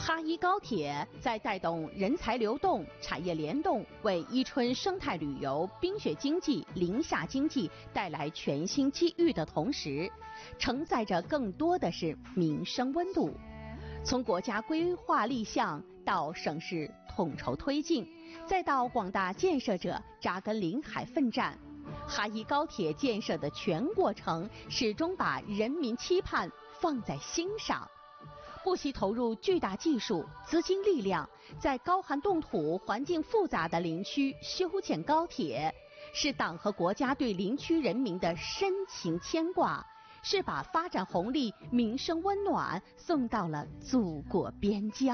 哈伊高铁在带动人才流动、产业联动，为伊春生态旅游、冰雪经济、林下经济带来全新机遇的同时，承载着更多的是民生温度。从国家规划立项到省市统筹推进，再到广大建设者扎根临海奋战，哈伊高铁建设的全过程始终把人民期盼放在心上，不惜投入巨大技术、资金力量，在高寒冻土、环境复杂的林区修建高铁，是党和国家对林区人民的深情牵挂，是把发展红利、民生温暖送到了祖国边疆。